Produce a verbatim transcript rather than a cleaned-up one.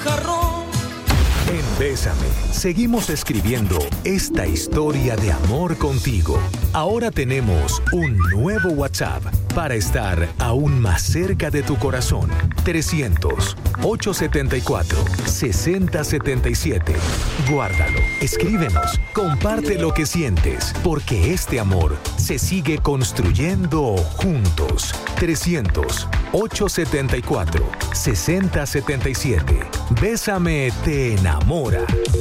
jarrón. En Bésame, seguimos escribiendo esta historia de amor contigo. Ahora tenemos un nuevo WhatsApp para estar aún más cerca de tu corazón. trescientos, ochocientos setenta y cuatro, sesenta setenta y siete. Guárdalo, escríbenos, comparte lo que sientes, porque este amor se sigue construyendo juntos. trescientos, ochocientos setenta y cuatro, sesenta setenta y siete. Bésame te enamora.